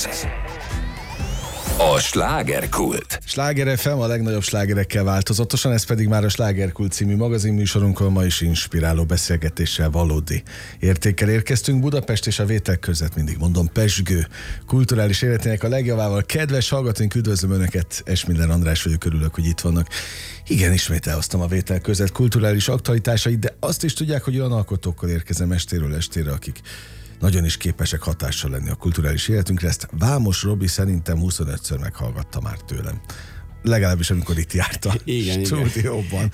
Ez a Slágerkult. Sláger FM a legnagyobb slágerekkel változatosan, ez pedig már a Slágerkult című magazinműsorunkon ma is inspiráló beszélgetéssel, valódi értékkel érkeztünk. Budapest és a Vétel között, mindig mondom, pezsgő kulturális életének a legjavával. Kedves hallgatóink, üdvözlöm Önöket, Esmiller András vagyok, örülök, hogy itt vannak. Igen, ismét elhoztam a Vétel között kulturális aktualitásait, de azt is tudják, hogy olyan alkotókkal érkezem estéről estére, akik nagyon is képesek hatással lenni a kulturális életünkre. Ezt Vámos Robi szerintem 25-ször meghallgatta már tőlem. Legalábbis amikor itt járt a stúdióban.